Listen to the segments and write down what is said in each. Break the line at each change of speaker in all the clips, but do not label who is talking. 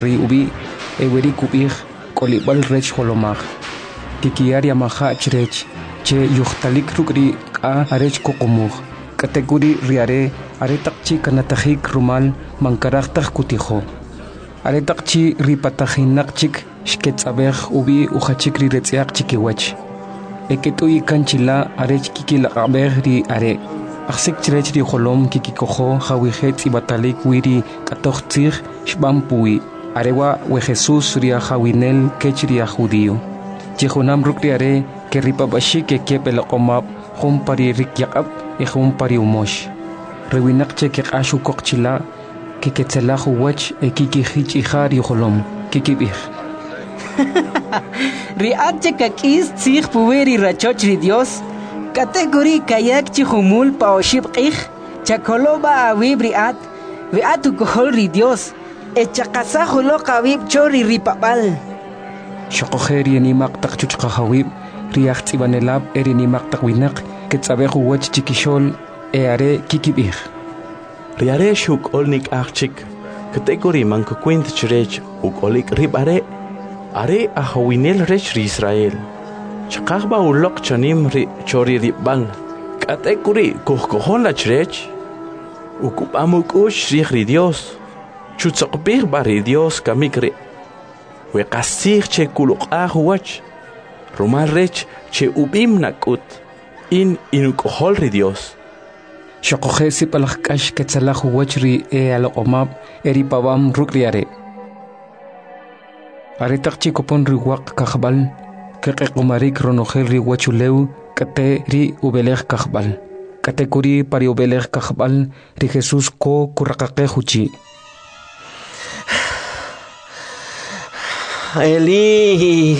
ri ubi eweri kubih kolibal rech holomag kikiaria maha chrech che yuhtalik rukri ka arech kokomug kategori riare are takchi kanatahik rumal mankaraktak kutiho are takchi ripatahinakchik shketsabeh ubi uhachik ri retziak chikiwach eketui kanchila arech kikila abeh ri are aksik chrech ri holom kikikoho hawihet ibatalik wiri katochtzig shbampui arewa we Jesus ria hawinel kechria judío chihunam rukriare que ripabashi que kepelaqomab humpari rikyaqab y humpari umosh rewinaqche que ashu kokchila que ketzelahu wach e kikihich ihar yuholom kikibih
riatche kakis tzig puweri rachoch ri Dios kategori kayak chihumul paoshibqih chakoloba awib riat viatu kohol ri Dios echaqasahulo qawib chori ripabal
shoqoheri ni maqtaq chuchqahawib riaq tsibanelab eri ni maqtaq winaq ketsabehu wach chikishol are kikibih
riare shuk olnik archik kategori manko kwint chrech ukolik ribare are ahawinel rech ri Israel chaqahba ulok chanim ri chori ribang kategori kohkohola chrech ukupamuk ush ri Dios chutzaqbir bari Dios kamikre we qasir che kulqah wach romal rech che ubim nakut inukohol ri Dios
shoqohesi palaqkash ketsalahu wach ri alqomab eri pabam rukriare are taqchi kopon ri waq kahbal keqqumarik ronojel ri wachuleu kate ri ubelej kahbal kategori pari ubelej kahbal ri Jesus ko kuraqaqe huchi
Eli,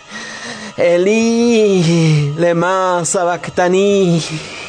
Eli, lema sabactani.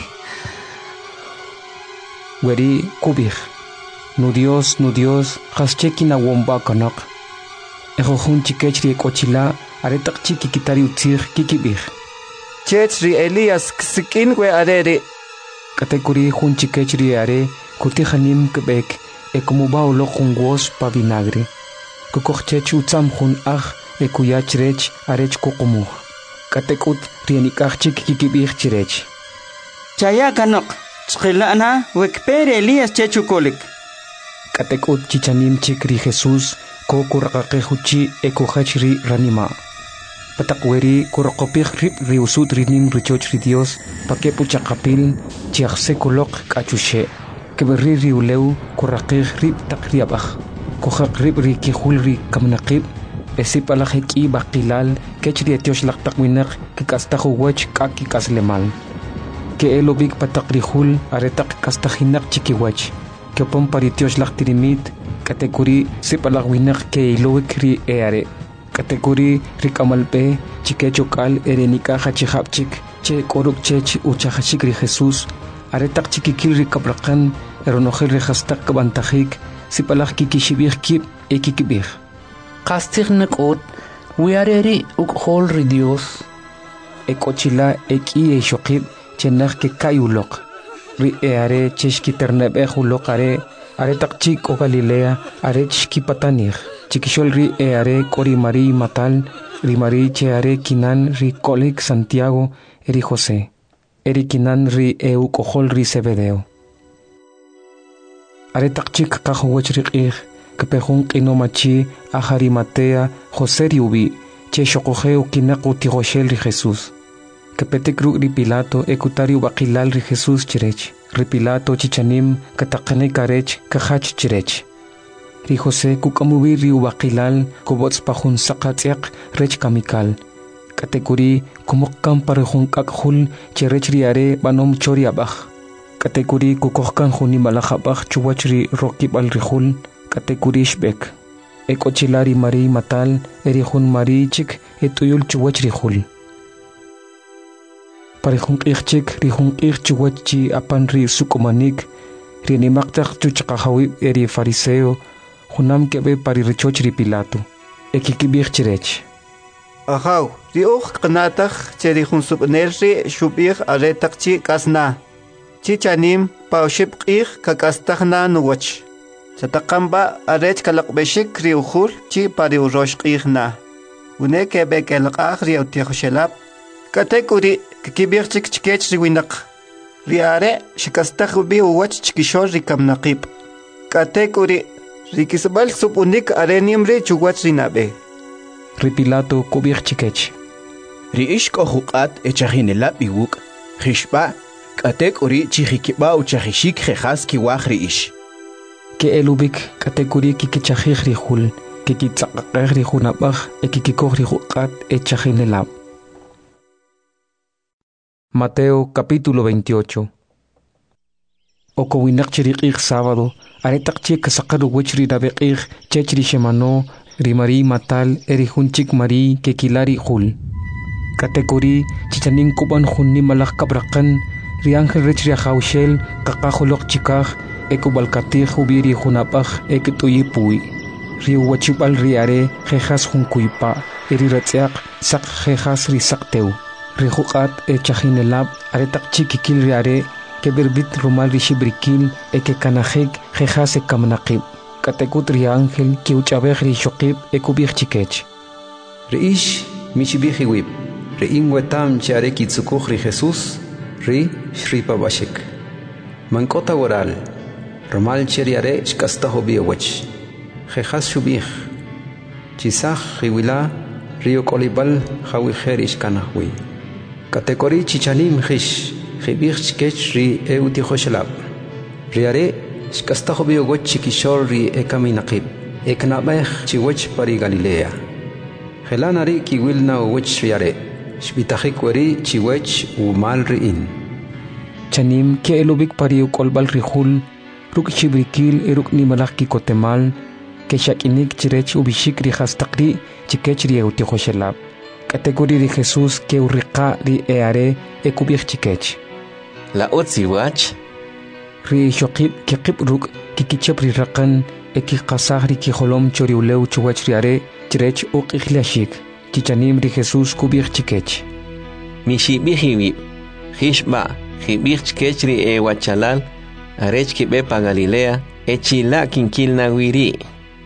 Weri kubih, nu Dios, haschekina womba kanak. Ejohun chikechri kochila, aretak chiki kitari utzir kikibih.
Chechri Elias ksikin we arere.
Kategori hun chikechri are, kutihanim kebek, ekumuba ulo jungos pa vinagre. Kukochech utzam hun ekuyachrech arech kokomuh. Katekut rienikachik kikibih chirech.
Chaya kanok, chqilana wekpere Elias chechukolik.
Katekut chichanim chikri Jesus ko kuraqaquchi ekujachri ranima. Patakweri kuraqopih rip riusut rinim richoch ri Dios pakepu chaqapil chiaqsekulok kachushe. Keberri riuleu kuraqih rip takriabah. Kohak rib ri kihul ri kamnaqib esipalajeki baqilal kechri etiosh laqtaqwinak kikastahu wach kaki kaslemal ke elobik patakrihul aretak kastahinak chikiwach ke pom paritiosh laqtirimit kategori sipalajwinak ke ilowik ri eare kategori ri kamalpe chikechokal erenika hachihapchik che koruk chech uchahachik ri Jesus aretak chikikil ri kabraqan eronojel ri hastak kabantajik sipalak kikishibih kip ekikibih
qastig nakot wiareri ukhol ri Dios
ekochila eki shoqib chenag ke kayulok ri eare cheshki ternebe hulok are takchik o Galilea are chiki patanir chikishol ri eare kori mari matal ri mari cheare kinan ri kolik Santiago eri José eri kinan ri ukhol ri Zebedeo are takchik kahwach riqih kepehun qinomachi aharimatea José riubi che shoqojeu kinaqu tigoshel ri Jesus kepetekru ri Pilato ekutario baqilal ri Jesus chirech ri Pilato chichanim kataqani karech kahach chirech ri José kukamubi ri baqilal kubots pahun saqatiq rech kamikal kategori kumukkan parehun kakhul chirech riare banom choriabah kategori kukohkan huni malakhabak chuwachri rokibal rihul kategori shbek ekochilari mari matal erihun mari chik etuyul chuwachri hul parihun qihchik rihun qih chuwachi apan ri sukumanik rini maqtaq chuchqahawi eri fariseo hunam kebe pari richochri Pilato ekikibih chirech
Ahaw, ri qnatakh cherihun subnerri shubih aretakchi kasna Chichanim paoshibqih kakastahna nuwach. Chataqamba arech kalaqbeshik ri ukhul chi pari urosh qihna. Une kebe kelqaq ri utihoshelap. Katekuri kibirchik chikech ri winak. Riare shikastakhubi uwach chikishor ri kamnaqib. Katekuri rikisbal supunik arenimri chuwach rinabe.
Ri Pilato kubir chikech.
Ri ishko huqat echahinelap iwuk. Khishba katekuri chihikiba uchahishik khas kiwaj ri ish.
Ke elubik katekuri kikichajij ri jul. Kikitzaqaqej ri junabaj ekikikoj ri huqat echahinelap. Mateo capítulo 28. Okowinak chiriqij sábado, aretaqchi kasaqaru wichri nabeqij chechri shemano, rimari matal erijunchik mari kekilari jul. Katekuri chichanin kuban junni malak kabraqan, ri ángel rech ri ajawshel qaqajolok chikaj ekubalkatij ubiri junapaj ekituyipuy. Ri uwachibal ri are jejas junkuypa, eri ratziaq saq jejas ri saqteu. Ri huqat echajinelab aretaqchi kikil ri are keberbit rumal ri shibrikil ekekanajek jejas ekamnaqib. Katekut ri ángel ki uchabej ri shoqib ekubij chikech.
Ri ish mishibijiwib, ri inwetam chare kitsukuj ri Jesús, ri shripabashik. Mankota oral, rumal cheriare shkastajo biowech. Jejas shubij, chisaj jiwila rio kolibal jawijer ishkanajwi. Katekori chichanim jish, jibij chikech ri eutijoshelab. Riare shkastajo biowech chikishor ri ekaminaqib. Eknabej chiwech pari Galilea. Jelanari kiwilna uwech riare. Shbitajik weri chiwech umal riin.
Chanim ke elubik pari ukolbal ri jul, ruk shibrikil eruk nimalak kikotemal, ke shakinik chirech ubishik ri hastaqri chikech ri eutijoshelab. Katekuri ri Jesús ke urriqa ri eare ekubij chikech.
La otziwach
Ri shoqib kikib ruk kikichep ri raqan ekikasaj ri kijolom choriuleu chuwach ri are chirech uqijlashik. Chichanim ri Jesús kubij chikech.
mishibijiwib, jishba jibij chikech ri ewachalal, arech kibepa Galilea, echila kinkilna wiri.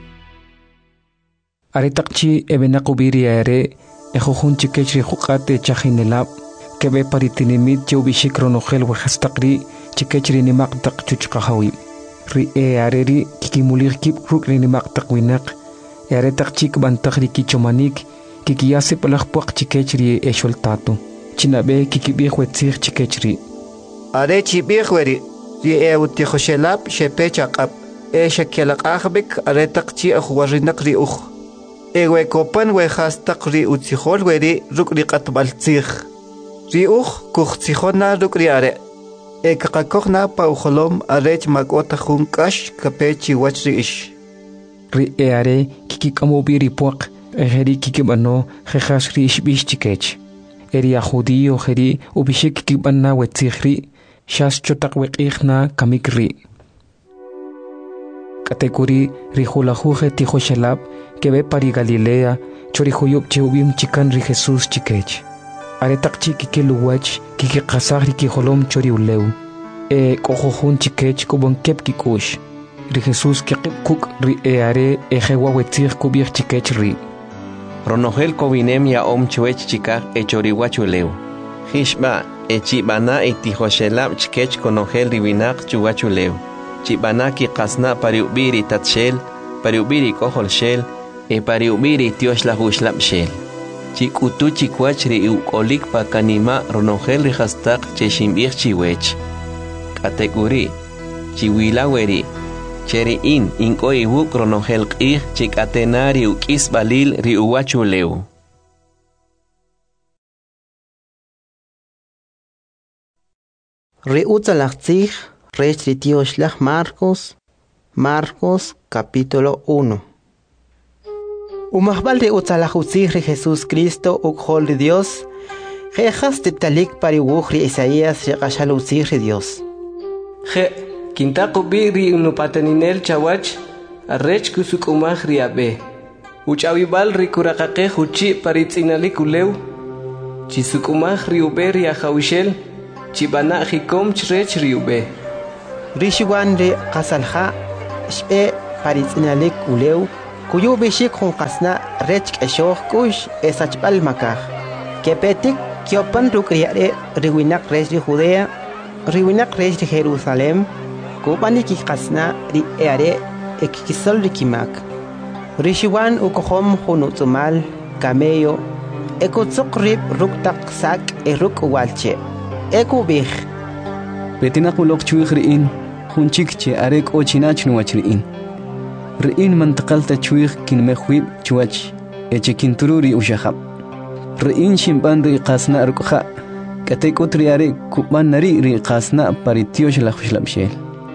Aretaqchi ebenaqubiri are ejojun chikech ri huqat echajinelab kebe paritinimit chubishik ronojel wajastaqri chikech ri nimaqtaq chuchqajawi. Ri are ri kikimulir kip ruk ri nimaqtaq winaq. Aretaqchi kbantaq ri kichomanik kikiyase palajpuaq chikech ri esholtato. Chinabe kikibij wetzij chikech ri.
Are chibij weri ri eutijoshelap shepechaqab. Shekelaqajbik aretaqchi ajwarinak ri uj. Ewekopan wejastaq ri utzijol weri ruk ri qatbaltzij. Ri uj kujtzijona ruk ri are. Ekaqakojna pa ujolom arech makota junkash kapechi wach ri ish.
Ri are kikikamobi ri puaq ejeri kikibano jejas ri ishbish chikech. Eri a judío jeri ubishik kikibana wetzij ri shas chotaq weqijna kamik ri. Katekuri ri julajuje tijoshelab kebe pari Galilea chorijuyub cheubim chikan ri Jesús chikech. Aretaqchi kikiluwach kikikasaj ri kijolom choriuleu. Kojojun chikech kubonkep kikush. Ri Jesús kikib kuk ri are ejewa wetzij kubij chikech ri.
Ronojel kobinem ya chwech chikaj echoriwachuleu. Jishba echibana etijoshelab chikech konojel riwinaq chuwachuleu. Chibana kikasna pariubiri tatshel, pariubiri kojolshel, pariubiri tioshlahu shel. Chikutu chikwach ri ukolik pakanima ronojel ri hastaq cheshimbij chiwech. Katekuri, chiwilaweri, cheri inko iwuk ronojel qij chikatena ri ukis balil ri uwachuleu.
Ri utzalaqtzij rech ri tioxlaj Marcos capítulo 1. Umahbal ri utzalajutzij ri Jesús Cristo ukhol ri Dios, jejas tiptalik pari wuj ri Isaías ri qashalutzij ri Dios.
Je, kintaqubi ri unupateninel chawach, arrech kusukumaj ri abe. Uchawibal ri kuraqaqej uchi paritzinalik uleu, chisukumaj ri ube ri ajawishel, chibana jikom chrech ri ube.
Rishiwan ri qasalja, shpe paritzinalik ulew kuyu bishik hunqasna rech eshoj kush esachbal makaj kepetik kiopan rukriare riwinak rej ri Judea riwinak rej ri Jerusalem kubani kikasna ri eare ekikisol rikimak rishiwan ukohom hunutzumal camello ekutzuk rib ruktak sak eruk walche ekubij
betina kulok chuig riin hunchikche arek ochinach nuachriin riin mantaqalta chuig kinmehwib chuach echekintururi ushahab riin shimban ri qasna rukha katekutri are kuban nari ri qasna paritiosh la khushlabshel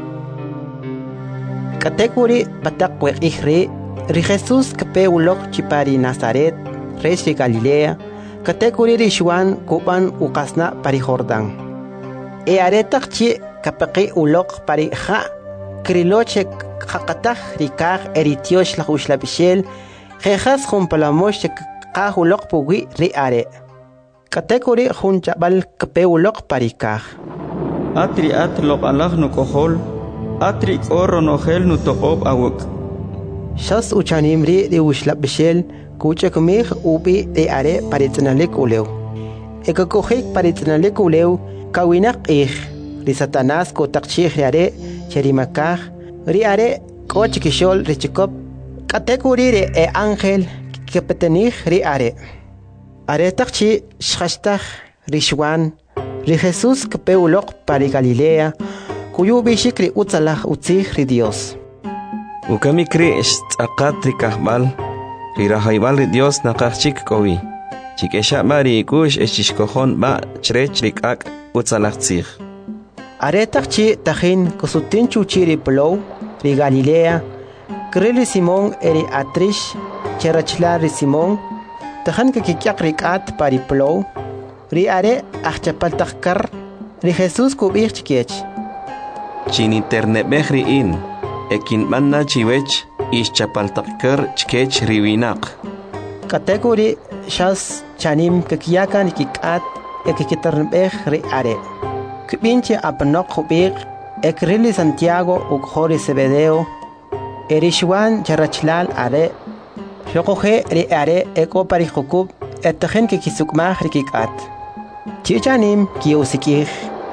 katekuri batak weqihri ri Jesus kape ulok chipari Nazaret res ri Galilea katekuri ri Juan kuban uqasna pari Jordan e aretak chi kapaqi ulok pari kha kriloche khaqatah rikah eritiosh la khushlabshel khas khumpalamosh qa ulok pugi ri are katekuri hunchabal kape ulok parikah
atri atlok alah no kohol atri oro no gel no toqob awuk
shas uchanimri ri ushlabshel kuchakmih ubi ri are paritnalik ulew ekakohik paritnalik ulew kawinak ri Satanás ko takchih ri are cherimakah ri are kochkishol ri chikop katekuri ri e ángel kepetenih ri are takchi shkhashtah ri Juan ri Jesus kepe ulok pari Galilea kuyu bishik ri utzalah utzih ri Dios
ukami kri aqat ri kahbal ri rahaybal ri Dios naqachik kowi chikesha mari kush eshishkohon ba chrech ri kak utzalah tzih
are takchi tahin kusutin chuchiri plow ri Galilea krili Simón eri atrish cherachla ri Simón tahan kikyak ri kat pari plow ri are achchapal takkar ri Jesus kubich chikech
chini ternebeh ri in ekin manna chiwech ischapal takkar chkech riwinak
kategori shas chanim kikyakan kikat ekikitarnebeh ri are Kibinche apnok kubik ekrili Santiago ukhori Zebedeo erishwan charachlal are shokohe ri are eko pari khukub etahen ke kisukmah rikikat chichanim kiusikih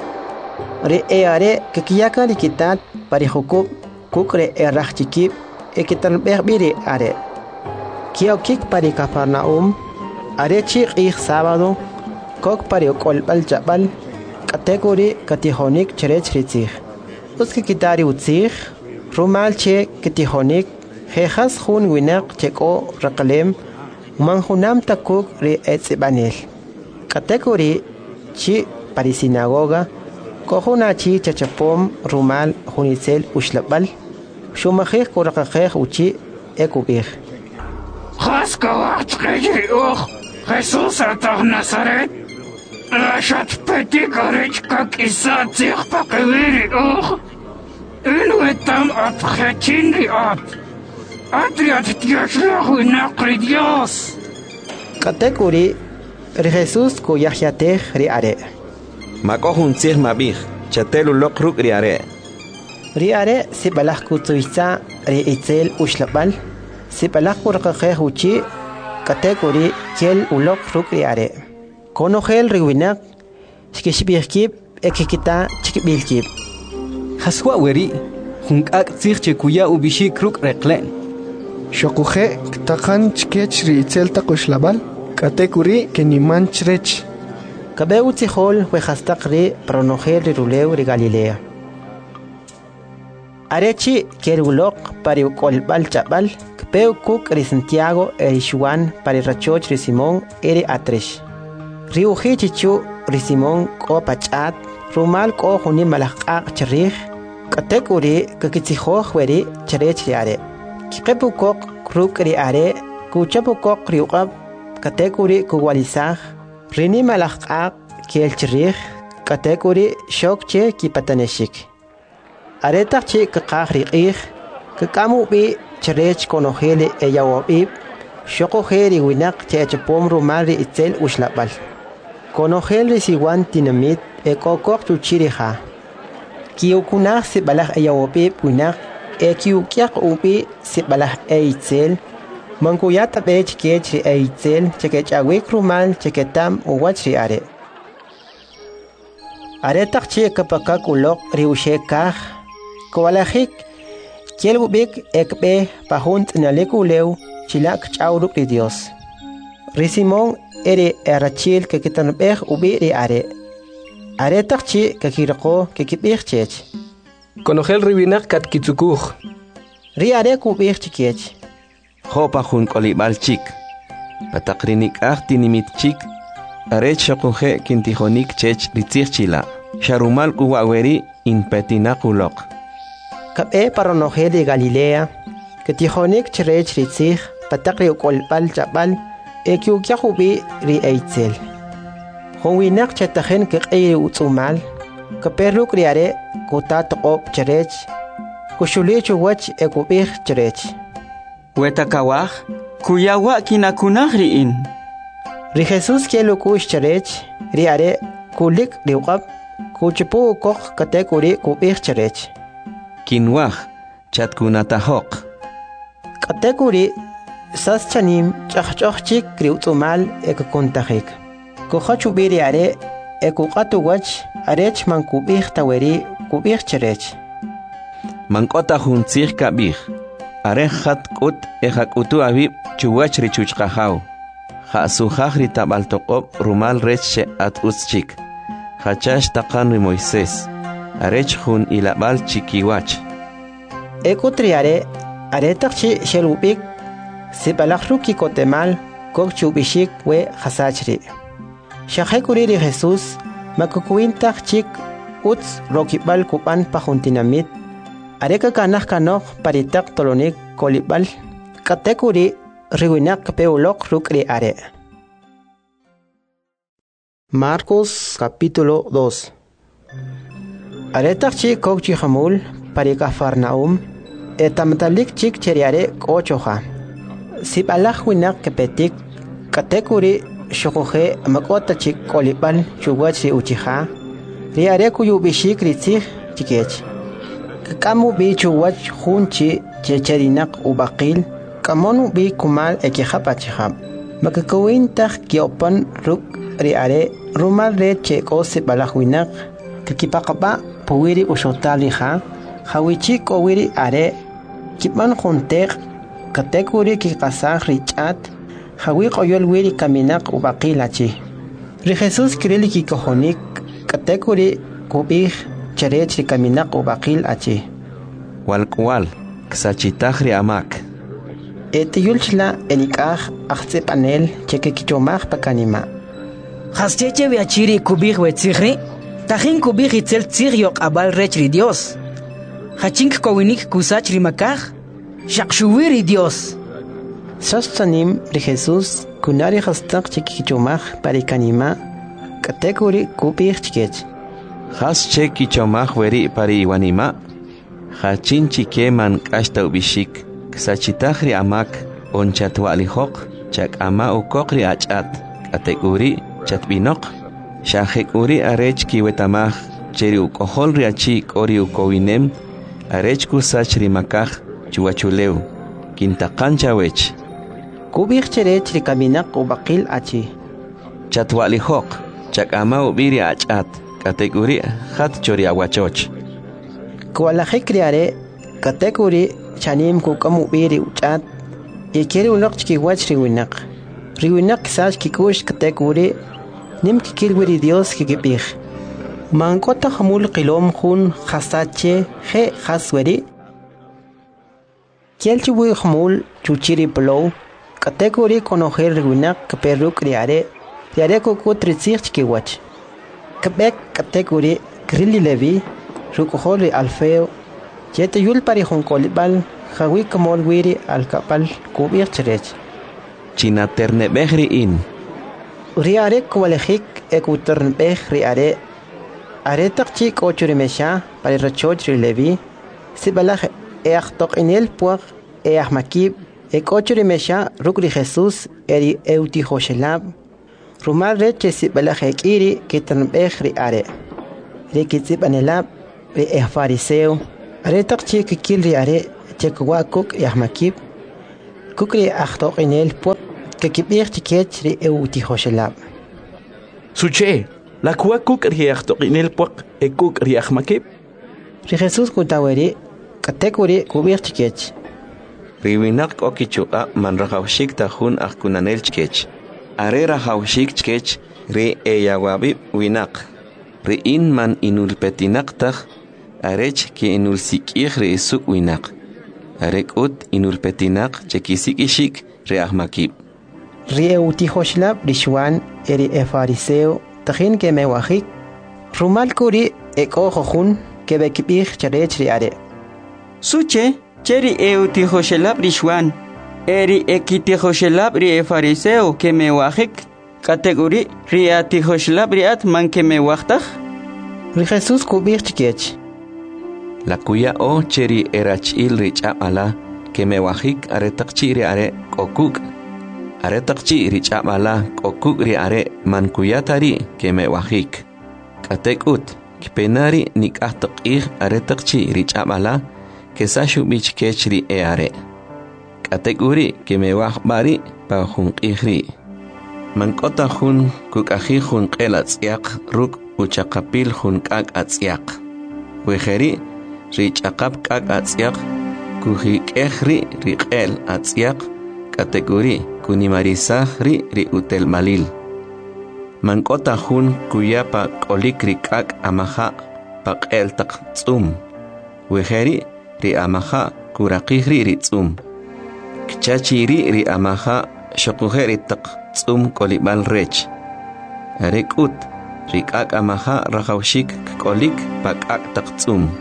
ri are ke kiyaka rikitat pari khukub kukre erachikib ekitanbeh biri are kiokik pari Capernaum are chik ich sábado kok pari kolbal jabal kategori katihonik cherech ritzih uski kitari utzih rumal che katihonik khas khun winak cheko raqalem manhunam takuk ri etzibanel kategori chi pari sinagoga kohuna chi chachapom rumal hunitzel ushlabal shumakh koraqakh uchi ekubih
khas kawat qejri Jesus atah Nazaret Rashad petit garech kak isa tsikh pakewiri Inuetam at khachinri Adriat tiashlahu naqri Dios
kategori ri Jesus ko yahyateh ri are
makohun tsih mabih chatelu lokruk ri are
sibalak kutsuitsa ri itzel ushlabal sibalak kurqaqeh uchi kategori kel ulok ruk ri are konogel riwinak shkishbihkib ekikita chikbilkib
haswa weri hunkak tsih chekuya ubishik ruk reqlen
shokuhe ktakan chkech ri itzel takushlabal kategori keniman chrech
kabeu tihol wehastak ri pronogel ri rulew ri Galilea arechi kerulok pari kolbal chabal kpeu kuk ri Santiago eri Juan pari rachoch ri Simón eri atrish ri uhichichu ri Simón ko pachat rumal ko huni malaqaq chrih kategori kakitsihoj weri cherech ri are kiqepu kok kruk ri are kuchapu kok ri uqab kategori kuwalisaj rini malaqaq kel chrih kategori shokche kipataneshik aretaq chi kaqaq ri qih kakamu bi cherech konogele eyawib shokojeri winak chechapom rumal ri itzel ushlabal konogel ri siwan tinamit ekokok chuchiriha kiukunaj sibalaj eyawib winak Ekiukiak ubi sibalah eitzel. Mangkuyata bech kech eitzel chekech awik rumal cheketam uwachri are. Are takchi kapakak ulok riushekah. Kowalahik kielubik ekbe pahunt nalekuleu chilak chauruk di Dios. Risimon ere erachil kekitanbeh ubi ri are. Are takchi kakirako kekibih chech.
Konogel ribinak kat kitsukuj.
Ri are kubih chikech.
Hopa jun kolibal chik. Patakrinik tinimit chik. Are chokuje kintijonik chech ritzirchila. Sharumal kuwaweri in petinakulok.
Kabe paronoje de Galilea. Ketijonik cherech ritzir. Patakri ukolbal chabal. Ekiukiahubi ri eitzel. Honwinak chetajen kekei utsumal. Kaperuk riare kutat op cherech. Kushulichu wach ekubih cherech.
Wetakawah, kuyawa kinakunah riin.
Ri Jesus kielo kush cherech. Riare kulik riwab. Kuchipu kok katekuri kubih cherech.
Kinwah chatkunatahok.
Katekuri sas chanim chachchik kriutumal ekakontahik. Kuchachubiri are ekukatu wach arech man kubih taweri kubih cherech.
Mankota huntzir kabih. Are hat kut ehakutu abib chuwach richuchkahaw. Hasuhaj ritabaltokop rumal reche at uschik. Hachash takan Moisés. Arech hun ilabal chikiwach.
Ekutriare aretakchi shelubik sibalachruki kotemal kok chubishik we hasachri. Shahekuri de Jesús makukuintak chik uts rokibal kupan pahuntinamit. Areka kanah kanok paritak tolonik kolibal. Katekuri riwinak peulok rukri are. Marcos capítulo 2. Aretak chik kok chihamul parika Farnaum. Etamtalik chik cheriare kochoha. Sibalach winak kepetik. Katekuri shokohe makota chik kolibal chuwachi uchiha. Riare kuyubishik ritzih chikech. Kamu bi chuwach hunchi checherinak ubakil. Kamonu bi kumal ekihapachihab. Makakawintak kiopan ruk riare rumal re cheko sibalach winak. Kakipakaba puwiri ushotaliha. Hawichi kowiri are. Kipan juntek. Katekuri kikasah richat. Hawi koyol wiri kaminak ubakilachi. Ri Jesus kirili kikohonik. Katekuri kubih cherech ri kaminak ubakil achi.
Walkwal ksachitahri amak.
Etiyulchla enikah achse panel cheke kichomach pakanima.
Hascheche viachiri kubih wetzihri. Tajin kubih itzel tziriok abal rechri Dios. Hachink kowinik kusach rimakah. Shakshuwiri Dios.
Sastanim ri Jesus kunari hastak chikichomach parikanima. Katekuri kubih chikech.
Has chekichomach weri pari iwanima. Hachin chikeman kashta ubishik. Ksachitahri amak onchatwalihok. Chak ama ukokri achat. Katekuri chatbinok. Shahekuri arech kiwetamach. Cheri ukohol riachik ori ukowinem. Arech kusach rimakah chuachuleu. Kintakancha wech.
Kubih cherech rikaminak ubakil achi.
Chatwalihok. Chak ama ubiri achat. Katekuri hat chori awachoch.
Kualahik riare katekuri chanim kukamu ubiri uchat. Ikeri unok chikiwach riwinak. Riwinak kisach kikush katekuri nim kikirwiri Dios kikibih. Mankota hamul qilom hun khasache he khasweri. Kielchiwi hamul chuchiri blow. Katekuri konoher riwinak kaperuk riare. Riare kukutritzich chikiwach. Kabek kategori grilli levi rukoholi alfeo jete yul pari honkolibal hawi kamol wiri alkapal kubir cherech
china terne behri in
riare kwalehik ekutern behri are takchi kochuri mesha pari rachochri levi sibalach eachtok inel puach makib kochuri mesha rukri Jesus eri euti hoshelab Rumal reche sibalach ekiri kitern behri are. Rikitsip anelab re fariseo. Aretak che kikil ri are che kwa kuk yahmakib. Kukri achtok inel pop que kibir tikech ri euti hoshelab.
Suche, la kwa kuk riachtok inel pop e kuk riachmakib.
Ri Jesus kutaweri katekuri kubir tikech.
Riwinak okichuka man rahawshik tahun akunanel chkech. Are rahawshik chkech ri eyawabib winak. Ri in man inulpetinak tah arech ki inulsikih ri isuk winak. Arek ut inulpetinak chekisikishik ri ahmakib.
Ri euti hoshlab rishwan eri efariseo tahin ke mewahik. Rumal kuri eko hohun ke bekibir charech ri are.
Suche, cheri euti hoshelab rishwan. Eri ekiti hoshelab ri efariseo ke mewahik. Kategori ri ati hoshelab ri at man ke mewahtach.
Ri Jesus kubir chikech.
La kuya o cheri erachil rich amala que me wajik are takchiri are kokuk. Are takchi rich amala kokuk ri are man kuyatari que me wajik. Katek ut kipenari nik ahtakir are takchi rich amala que sashu bich kechri e are. Katek uri que me wajbari pa jun ihri. Man kota jun kukaji jun elatsiak ruk uchakapil jun kak atsiak. Wejeri Rich akab kak atsiak, kuhik ehri riqel atsiak, kategori kunimarisah ri utel malil. Mankota hun kuyapa kolik rikak amaha pakel tak tsum. Weheri ri amaha kurakihri ri tsum. Kchachiri ri amaha shokuheri tak tsum kolibal rech. Arekut rikak amaha rahawshik kolik pakak tak tsum.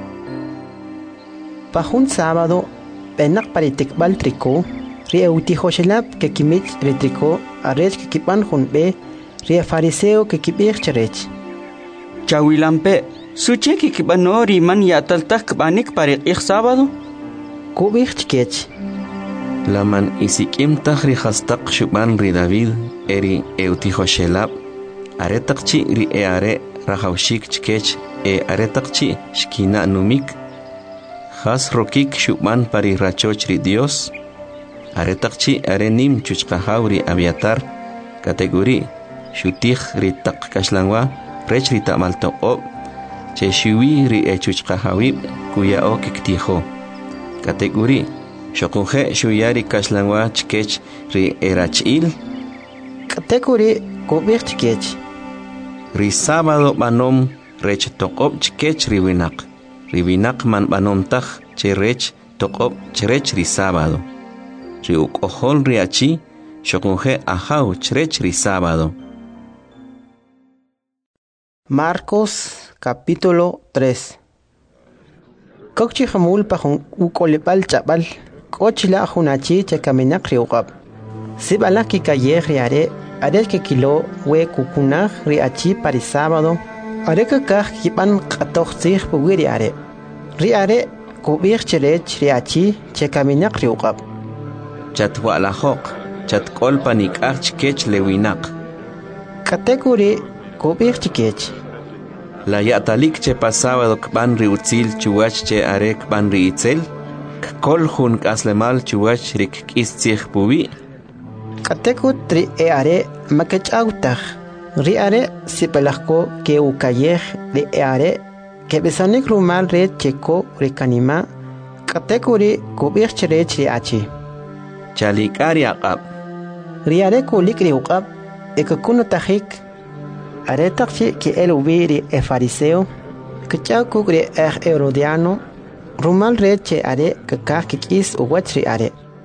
Pajun sábado, penak paritikbal triko, ri euti hoshelab que kimich ri triko, arech que kipan junbe, ri fariseo que kibir charech.
Chawilampe, suche que kibano ri man yataltak kbanik parik sábado?
Kubir chikech.
La man isikim tahri hastak shuban ri David, eri euti hoshelab, aretakchi ri eare rahawshik chikech, aretakchi shkina numik, Has rokik shukman pari rachochri Dios. Aretakchi arenim chuchkahauri aviatar. Kategori shutih ritak kashlangwa rech rita maltoko. Che shiwi ri chuchkahawib kuya o kiktiho. Kategori shokunje shuyari kashlangwa chkech ri erachil.
Kategori kubir chkech.
Ri sábado manom rech tokop chkech ri winak. Ribinak man banomtaj cherech tokop cherech ri sábado. Riukohol riachi shokunje ahau cherech ri sábado.
Marcos capítulo 3. Kokchi hamul pahun ukolipal chabal. Kochila hunachi chekaminak riukab. Sibala kikaye riare. Are que kilo we kukunaj riachi pari sábado. Are kakaj kipan katoxzig buwiri are. Ri are kubir cherech riachi chekaminak riukab.
Chatwa la hok, chatkol panik chkech lewinak.
Kategori kubir chkech.
La yatalik che pasaba kban riutzil chuwach che are kban riitzel. Kol hun kaslemal chuwach rik kistzig buwi.
Kategori tri e are makech autach. Ri are sipelahko ke ukayej de are que besanik rumal red cheko rikanima kategori kubir cherech riachi.
Chalikari aqab.
Ri are kulik riuqab ekakuno tajik are takchi ke el ubiri e fariseo que chakugri herodiano rumal red che are kakakikis uwachri are.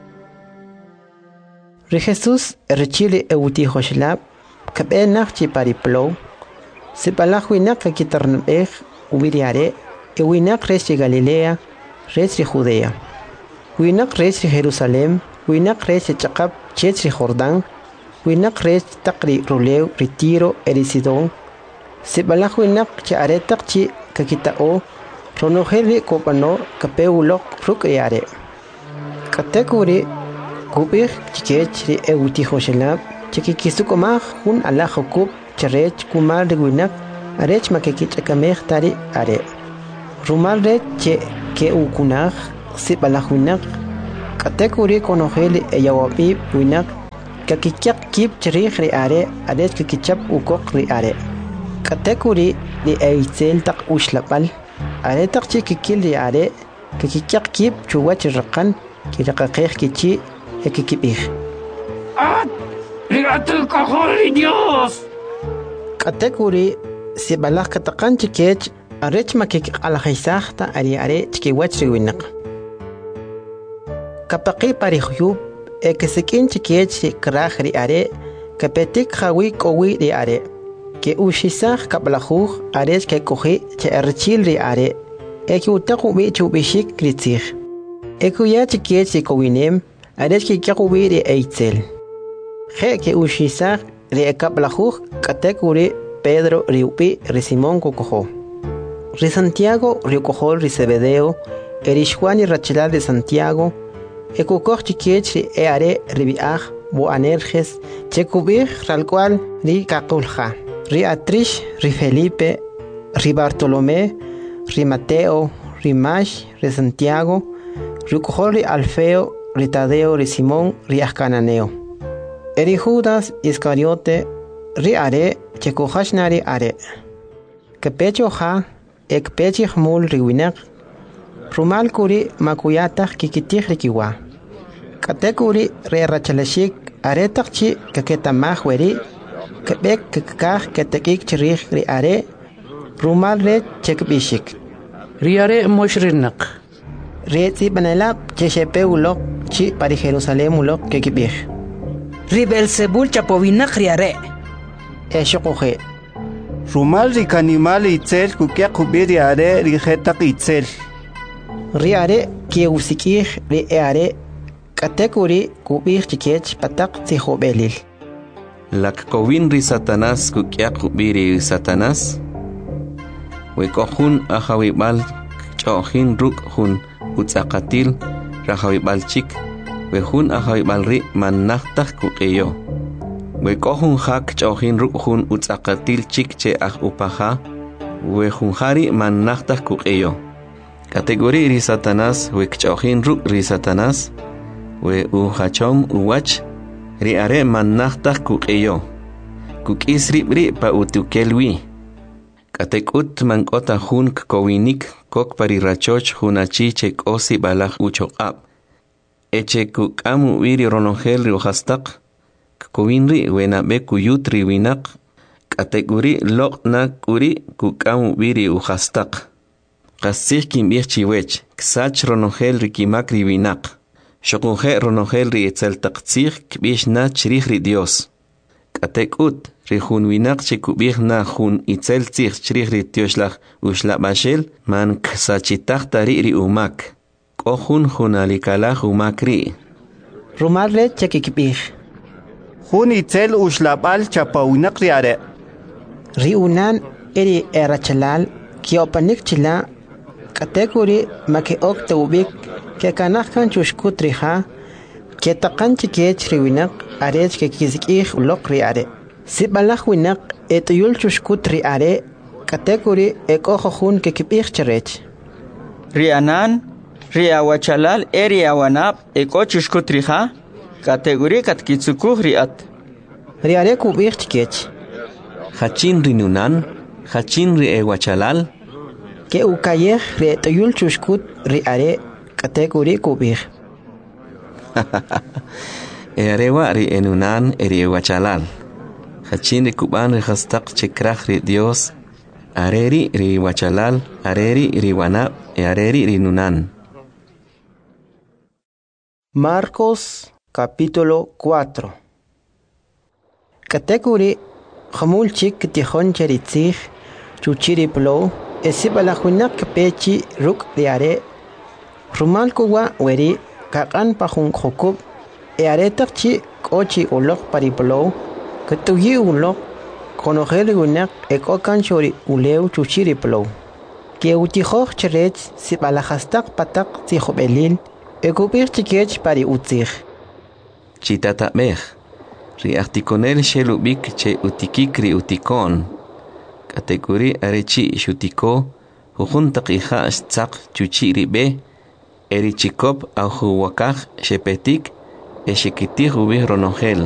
Ri Jesus rechili euti hoshlab Kabe nakchi pariplo, se palajuinak kitarnbeg, ubiriare, winak resti Galilea, resti Judea. Winak resti Jerusalem, winak resti Chakab, chetri Jordán, winak resti Takri Ruleu, Retiro, Erisidón. Se palajuinak charetakchi kakitao, ronojeli kopano, kapeulok, rukriare. Kategori, kubir chikechri euti hoshelab, Chekikisukomaj hun ala jokub cherech kumal de winak arech makekich akamej tari are. Rumal red che ke ukunaq sibalaq winaq katekuri konojeli eyawapi winaq kakichaq kip chriq ri are adet kakichap ukoq ri are katekuri li eitzel taq ushlapal are taq chi kikil ri are kakichaq kip chuwach raqan kiraqaqeq kichi ekikibih
¡Rigatul cajón, Dios!
Katekuri sibalaq kataqan chikech arech makik alajisaqta ari are chikiwach riwinaq kapaqi parihuyub ekesikin chikech kraj ri are kapetik jawi kowi ri are ke ushisaq kablajuj arech ke koji che archil ri are eki utaqu bi chubishik kritzig ekuya chikech kowinem arech ke kawi ri eitzel je ke ushisaq ri kablajuj katekuri Pedro riupi ri Simón kokojo ri Santiago riukojo ri Zebedeo erishwani rachilal de Santiago ekukoj chikech ri eare ribiaj Boanerges chekubij ralcual ri Kakulja ri Atrish ri Felipe ri Bartolomé ri Mateo ri Mash ri Santiago riukojo ri Alfeo ri Tadeo ri Simón ri Cananeo eri Judas Iscariote ri are chekujashnari are kepecho ja ekpechij mul riwinaq rumal kuri makuyataj kikitij rikiwa katekuri re rachalashik aretaq chi kaketamaj weri kebek kakaj ketekik chirij ri are rumal re chekbishik
ri are mosh rinaq
re tsibanelab cheshepe ulok chi pari Jerusalem ulok kekibij
ri Belzebul chapovinaq ri are
eshoqoje
rumal ri kanimal itzel kukia kubiri are ri jetaq itzel
ri are kiusikij ri are katekuri kubij chikech patak tzihobelil
lak kovin ri Satanás kukia kubiri Satanás wekojun ajawibal chojin ruk jun utzaqatil rajawibal chik wejun ajawibal ri manajtaj kuqiyo wekojun jak chojin ruk jun utzaqatil chik che aj upaja wejun jari manajtaj kuqiyo kategori ri Satanás wekchojin ruk ri Satanás we uhachom uwach ri are manajtaj kuqiyo kukis ribri pa utukelwi katekut mankota jun kowinik kok pari rachoch junachi che kosi balaj uchoqab eche kukamu wiri ronongel ri uhastaq kowinri wena be kuyutri winaq kategori loqna kuri kukamu wiri uhastaq qasih kimbih chiwech ksach ronongel ri kimak ri winaq shoqunje ronongel ri etzeltaqtzih kbishna chrij ri Dios katekut ri jun winaq che kubih na jun itzeltzih chrij ri tioslaj ushlabashel man ksachitaj tari ri umak kojun junalikalaj umak ri
rumal re chekikbij
jun itzel ushlabal chapawinaq ri are
ri unan eri erachalal kiopanik chila katekuri makeok tawbik ke kanajkan chushkut rija ke taqan chikech riwinaq arech ke kizikij ulok ri are sibalaj winaq etuyul chushkut ri are katekuri ekojojun ke kibij cherech
ri anan ri awachalal eri awanab eko chushkut rija kategori katkitsukuj ri at
ri are kubij chikech
hachin ri nunan hachin ri ewachalal
ke ukayej ri etuyul chushkut ri are kategori kubij
erewa ri enunan eri ewachalal hachin ri kuban ri hastaq chekraj ri Dios areri ri wachalal areri ri wanab areri ri nunan
Marcos capítulo 4 kategori khamul chik tihon cheritzig chuchiri plo esibalajuinak pechi ruk riare rumal kuwa weri kakan pajun khokub earetakchi kochi ulok pariplo katuyi ulok konojeli unak ekokan chori uleu chuchiri plo ke utijoj cherech sibalajastak patak tihobelil ekupir chikech pari utzig
chitata mej ri articonel shelubik che utikik ri utikon kategori arechi shutiko Jujuntaq ija tzaq chuchi ribe. Eri chikop au juwakaj shepetik. Eshikitij ubih ronongel.